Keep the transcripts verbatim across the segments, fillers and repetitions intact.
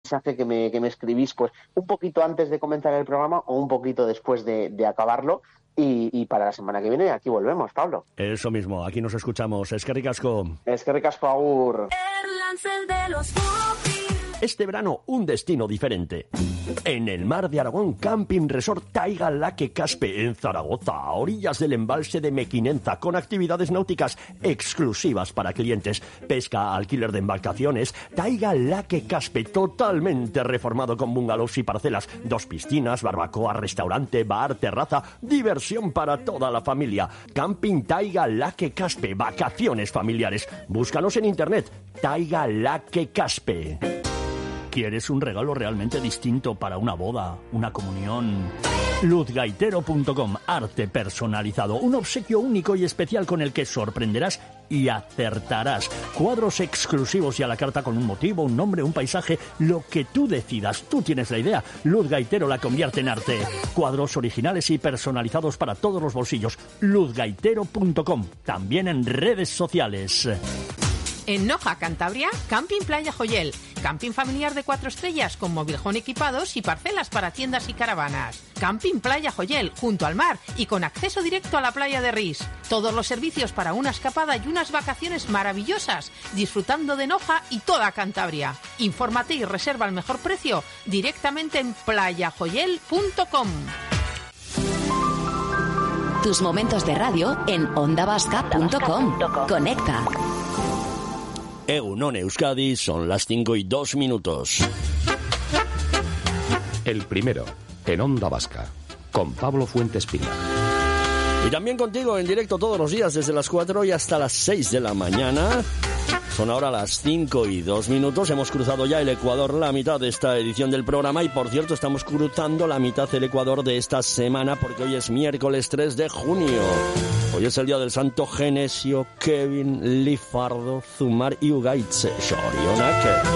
mensaje que me, que me escribís pues un poquito antes de comenzar el programa o un poquito después de, de acabarlo. Y, y para la semana que viene aquí volvemos, Pablo. Eso mismo, aquí nos escuchamos. Eskerrik asko. Eskerrik asko, agur. Este verano, un destino diferente. En el mar de Aragón, Camping Resort Taiga Laque Caspe, en Zaragoza, a orillas del embalse de Mequinenza, con actividades náuticas exclusivas para clientes, pesca, alquiler de embarcaciones. Taiga Laque Caspe, totalmente reformado con bungalows y parcelas, dos piscinas, barbacoa, restaurante, bar, terraza, diversión para toda la familia. Camping Taiga Laque Caspe, vacaciones familiares. Búscanos en internet, Taiga Laque Caspe. ¿Quieres un regalo realmente distinto para una boda, una comunión? luz gaitero punto com, arte personalizado, un obsequio único y especial con el que sorprenderás y acertarás. Cuadros exclusivos y a la carta con un motivo, un nombre, un paisaje, lo que tú decidas. Tú tienes la idea. Luz Gaitero la convierte en arte. Cuadros originales y personalizados para todos los bolsillos. luz gaitero punto com, también en redes sociales. En Noja, Cantabria, Camping Playa Joyel. Camping familiar de cuatro estrellas con mobilhome equipados y parcelas para tiendas y caravanas. Camping Playa Joyel, junto al mar y con acceso directo a la playa de Ris. Todos los servicios para una escapada y unas vacaciones maravillosas, disfrutando de Noja y toda Cantabria. Infórmate y reserva al mejor precio directamente en playa joyel punto com. Tus momentos de radio en onda vasca punto com. Conecta. Egunon Euskadi, son las cinco y dos minutos. El primero, en Onda Vasca, con Pablo Fuentes Pina. Y también contigo en directo todos los días desde las cuatro y hasta las seis de la mañana. Son ahora las cinco y dos minutos. Hemos cruzado ya el Ecuador, la mitad de esta edición del programa. Y por cierto, estamos cruzando la mitad del Ecuador de esta semana porque hoy es miércoles tres de junio. Hoy es el día del santo Genesio, Kevin, Lifardo, Zumar y Ugaitze. Shorionake.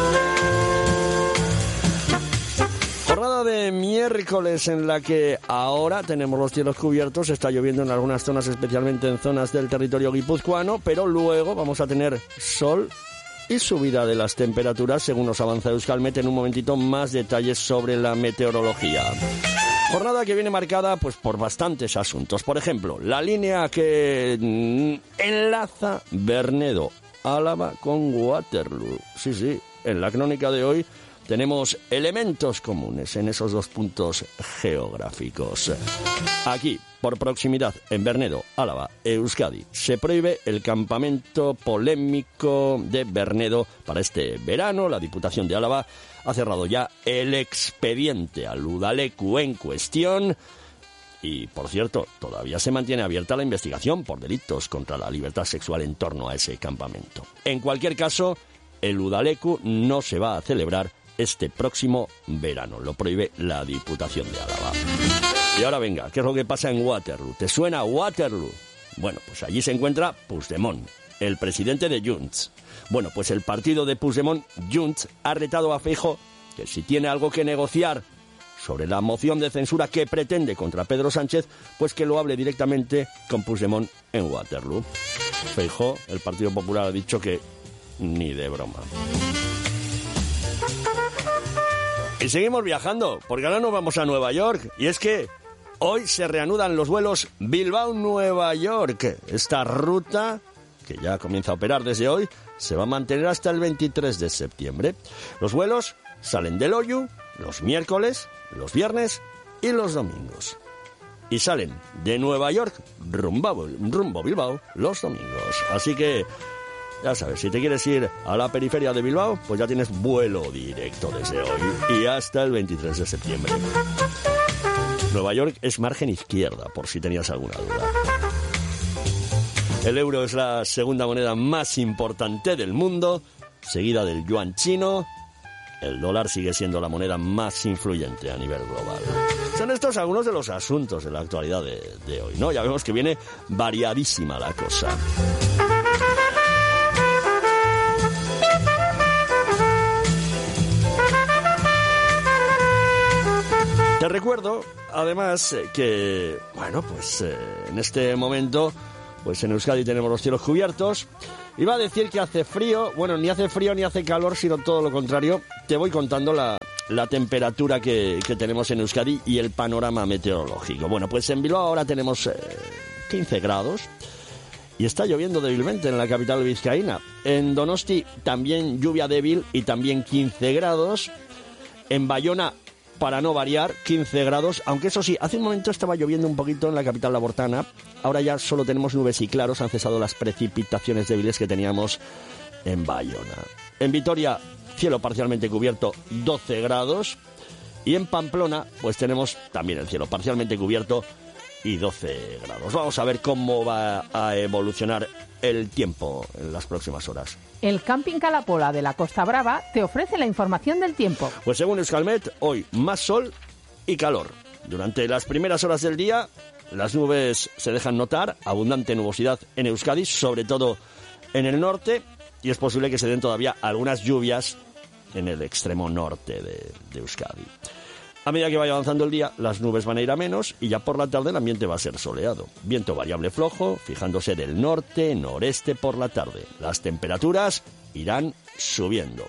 Jornada de miércoles en la que ahora tenemos los cielos cubiertos, está lloviendo en algunas zonas, especialmente en zonas del territorio guipuzcoano, pero luego vamos a tener sol y subida de las temperaturas, según nos avanza Euskalmet. En un momentito más detalles sobre la meteorología. Jornada que viene marcada pues por bastantes asuntos. Por ejemplo, la línea que enlaza Bernedo, Álava con Waterloo. Sí, sí, en la crónica de hoy tenemos elementos comunes en esos dos puntos geográficos. Aquí, por proximidad, en Bernedo, Álava, Euskadi, se prohíbe el campamento polémico de Bernedo para este verano. La Diputación de Álava ha cerrado ya el expediente al Udaleku en cuestión. Y, por cierto, todavía se mantiene abierta la investigación por delitos contra la libertad sexual en torno a ese campamento. En cualquier caso, el Udaleku no se va a celebrar este próximo verano. Lo prohíbe la Diputación de Álava. Y ahora venga, ¿qué es lo que pasa en Waterloo? ¿Te suena Waterloo? Bueno, pues allí se encuentra Puigdemont, el presidente de Junts. Bueno, pues el partido de Puigdemont, Junts, ha retado a Feijóo que si tiene algo que negociar sobre la moción de censura que pretende contra Pedro Sánchez, pues que lo hable directamente con Puigdemont en Waterloo. Feijóo, el Partido Popular, ha dicho que ni de broma. Y seguimos viajando, porque ahora nos vamos a Nueva York. Y es que hoy se reanudan los vuelos Bilbao-Nueva York. Esta ruta, que ya comienza a operar desde hoy, se va a mantener hasta el veintitrés de septiembre. Los vuelos salen de Loiu los miércoles, los viernes y los domingos. Y salen de Nueva York rumbo, rumbo Bilbao los domingos. Así que ya sabes, si te quieres ir a la periferia de Bilbao, pues ya tienes vuelo directo desde hoy y hasta el veintitrés de septiembre. Nueva York es margen izquierda, por si tenías alguna duda. El euro es la segunda moneda más importante del mundo, seguida del yuan chino. El dólar sigue siendo la moneda más influyente a nivel global. Son estos algunos de los asuntos de la actualidad de, de hoy, ¿no? Ya vemos que viene variadísima la cosa. Te recuerdo, además, que, bueno, pues eh, en este momento, pues en Euskadi tenemos los cielos cubiertos Iba a decir que hace frío, bueno, ni hace frío ni hace calor, sino todo lo contrario. Te voy contando la, la temperatura que, que tenemos en Euskadi y el panorama meteorológico. Bueno, pues en Bilbao ahora tenemos eh, quince grados y está lloviendo débilmente en la capital vizcaína. En Donosti también lluvia débil y también quince grados. En Bayona, para no variar, quince grados, aunque eso sí, hace un momento estaba lloviendo un poquito en la capital labortana. Ahora ya solo tenemos nubes y claros, han cesado las precipitaciones débiles que teníamos en Bayona. En Vitoria, cielo parcialmente cubierto, doce grados. Y en Pamplona, pues tenemos también el cielo parcialmente cubierto y doce grados. Vamos a ver cómo va a evolucionar el tiempo en las próximas horas. El Camping Calapola de la Costa Brava te ofrece la información del tiempo. Pues según Euskalmet, hoy más sol y calor. Durante las primeras horas del día, las nubes se dejan notar, abundante nubosidad en Euskadi, sobre todo en el norte, y es posible que se den todavía algunas lluvias en el extremo norte de, de Euskadi. A medida que vaya avanzando el día, las nubes van a ir a menos y ya por la tarde el ambiente va a ser soleado. Viento variable flojo, fijándose del norte, noreste por la tarde. Las temperaturas irán subiendo.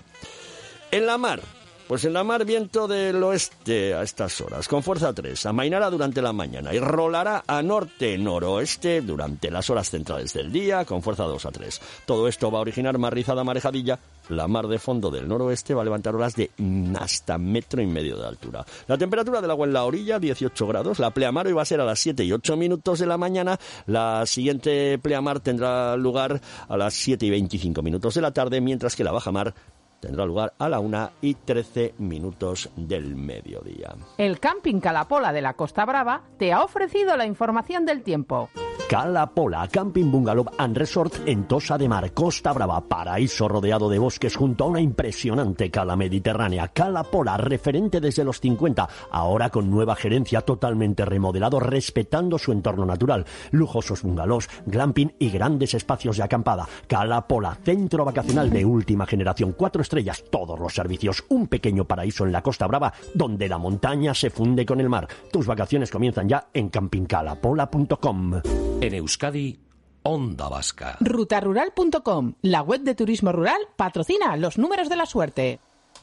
En la mar, pues en la mar viento del oeste a estas horas, con fuerza tres, amainará durante la mañana y rolará a norte-noroeste durante las horas centrales del día, con fuerza dos a tres. Todo esto va a originar mar rizada, marejadilla. La mar de fondo del noroeste va a levantar olas de hasta metro y medio de altura. La temperatura del agua en la orilla, dieciocho grados. La pleamar hoy va a ser a las siete y ocho minutos de la mañana. La siguiente pleamar tendrá lugar a las siete y veinticinco minutos de la tarde, mientras que la bajamar tendrá lugar a la una y trece minutos del mediodía. El Camping Calapola de la Costa Brava te ha ofrecido la información del tiempo. Calapola, Camping Bungalow and Resort en Tosa de Mar, Costa Brava, paraíso rodeado de bosques junto a una impresionante cala mediterránea. Calapola, referente desde los cincuenta, ahora con nueva gerencia, totalmente remodelado, respetando su entorno natural. Lujosos bungalows, glamping y grandes espacios de acampada. Calapola, centro vacacional de última generación, cuatro estrellas, todos los servicios, un pequeño paraíso en la Costa Brava, donde la montaña se funde con el mar. Tus vacaciones comienzan ya en camping calapola punto com. En Euskadi, Onda Vasca. ruta rural punto com, la web de turismo rural, patrocina los números de la suerte.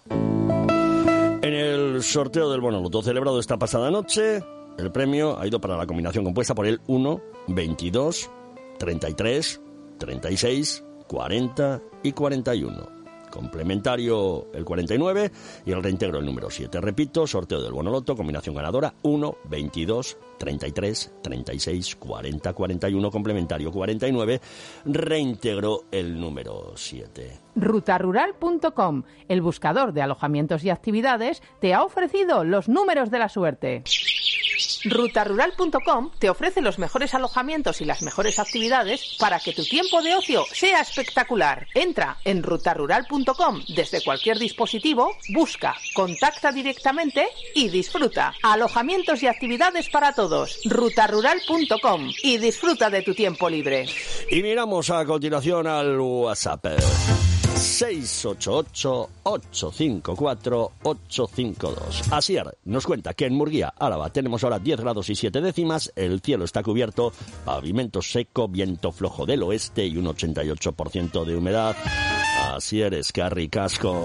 En el sorteo del bono loto celebrado esta pasada noche, el premio ha ido para la combinación compuesta por el uno, veintidós, treinta y tres, treinta y seis, cuarenta y cuarenta y uno. Complementario el cuarenta y nueve y el reintegro el número siete. Repito, sorteo del bono loto, combinación ganadora uno, veintidós, treinta y tres, treinta y seis, cuarenta, cuarenta y uno, complementario cuarenta y nueve, reintegro el número siete. ruta rural punto com, el buscador de alojamientos y actividades, te ha ofrecido los números de la suerte. ruta rural punto com te ofrece los mejores alojamientos y las mejores actividades para que tu tiempo de ocio sea espectacular. Entra en ruta rural punto com desde cualquier dispositivo, busca, contacta directamente y disfruta. Alojamientos y actividades para todos. ruta rural punto com y disfruta de tu tiempo libre. Y miramos a continuación al WhatsApp. seis ocho ocho, ocho cinco cuatro, ocho cinco dos. Asier nos cuenta que en Murguía, Álava, tenemos ahora diez grados y siete décimas, el cielo está cubierto, pavimento seco, viento flojo del oeste y un ochenta y ocho por ciento de humedad. Asier, escarri casco.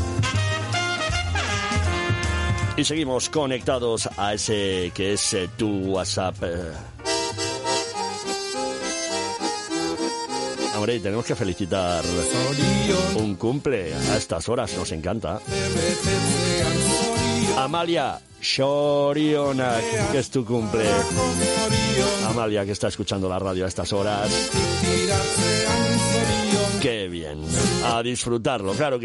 Y seguimos conectados a ese que es eh, tu WhatsApp. Hombre, tenemos que felicitar un cumple a estas horas, nos encanta. Amalia Shorionak, que es tu cumple. Amalia, que está escuchando la radio a estas horas. Qué bien, a disfrutarlo, claro que